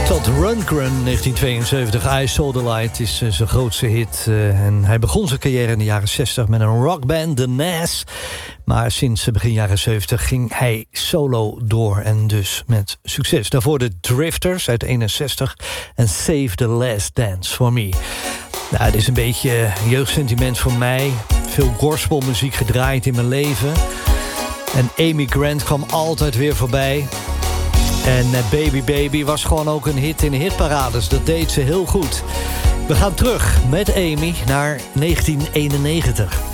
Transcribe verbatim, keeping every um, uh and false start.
Todd Rundgren, negentien tweeënzeventig, I Saw the Light is uh, zijn grootste hit. Uh, en hij begon zijn carrière in de jaren zestig met een rockband, The Nas. Maar sinds begin jaren zeventig ging hij solo door en dus met succes. Daarvoor de Drifters uit eenenzestig en Save the Last Dance for Me. Nou, het is een beetje jeugdsentiment voor mij. Veel gospelmuziek gedraaid in mijn leven. En Amy Grant kwam altijd weer voorbij. En Baby Baby was gewoon ook een hit in de hitparades. Dat deed ze heel goed. We gaan terug met Amy naar negentien eenennegentig.